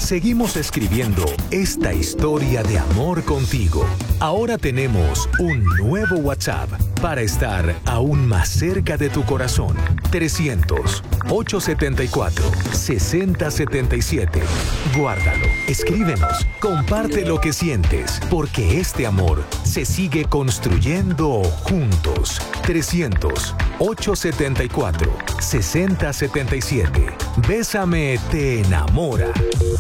Seguimos escribiendo esta historia de amor contigo. Ahora tenemos un nuevo WhatsApp para estar aún más cerca de tu corazón. 300-874-6077. Guárdalo, escríbenos, comparte lo que sientes, porque este amor se sigue construyendo juntos. 300-874-6077. Bésame te enamora.